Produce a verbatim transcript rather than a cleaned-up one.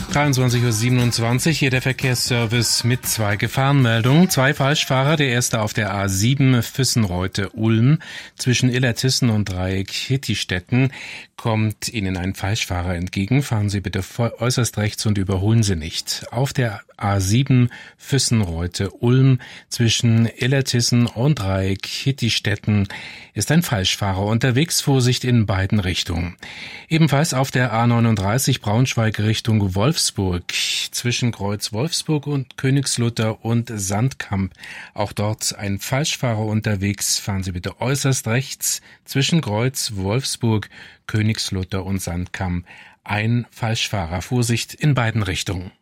dreiundzwanzig Uhr siebenundzwanzig, hier der Verkehrsservice mit zwei Gefahrenmeldungen. Zwei Falschfahrer, der erste auf der A sieben Füssenreute-Ulm zwischen Illertissen und Dreieck Hittistetten, kommt Ihnen ein Falschfahrer entgegen. Fahren Sie bitte äußerst rechts und überholen Sie nicht. Auf der A sieben Füssenreute-Ulm zwischen Illertissen und Dreieck Hittistetten ist ein Falschfahrer unterwegs. Vorsicht in beiden Richtungen. Ebenfalls auf der A neununddreißig Braunschweig Richtung Wolfsburg zwischen Kreuz Wolfsburg und Königslutter und Sandkamp. Auch dort ein Falschfahrer unterwegs. Fahren Sie bitte äußerst rechts zwischen Kreuz Wolfsburg, Königslutter und Sandkamp. Ein Falschfahrer. Vorsicht in beiden Richtungen.